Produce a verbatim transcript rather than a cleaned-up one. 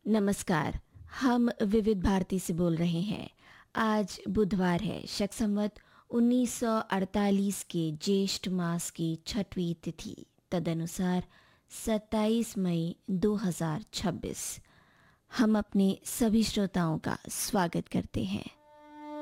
नमस्कार। हम विविध भारती से बोल रहे हैं। आज बुधवार है, शक संवत उन्नीस सौ अड़तालीस के ज्येष्ठ मास की छठवीं तिथि, तदनुसार सत्ताईस मई दो हज़ार छब्बीस। हम अपने सभी श्रोताओं का स्वागत करते हैं।